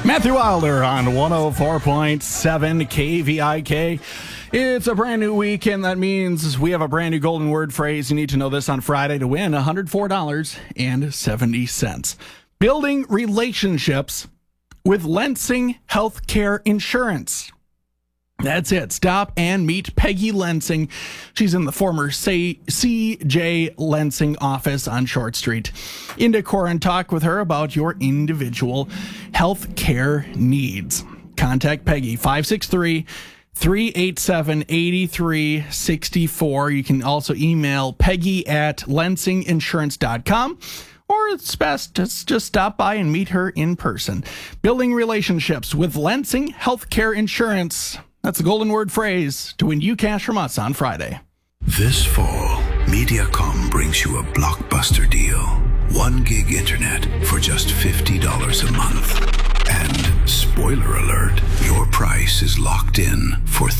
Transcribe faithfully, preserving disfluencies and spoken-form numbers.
Matthew Wilder on one oh four point seven K V I K. It's a brand new week, and that means we have a brand new golden word phrase. You need to know this on Friday to win one hundred four dollars and seventy cents. Building relationships with Lensing Healthcare Insurance. That's it. Stop and meet Peggy Lensing. She's in the former C J Lensing office on Short Street. In Decorah and talk with her about your individual health care needs. Contact Peggy, five six three, three eight seven, eight three six four. You can also email Peggy at lensing insurance dot com. Or it's best to just stop by and meet her in person. Building relationships with Lensing Healthcare Insurance. That's the golden word phrase to win you cash from us on Friday. This fall, Mediacom brings you a blockbuster deal. One gig internet for just fifty dollars a month. And spoiler alert, your price is locked in for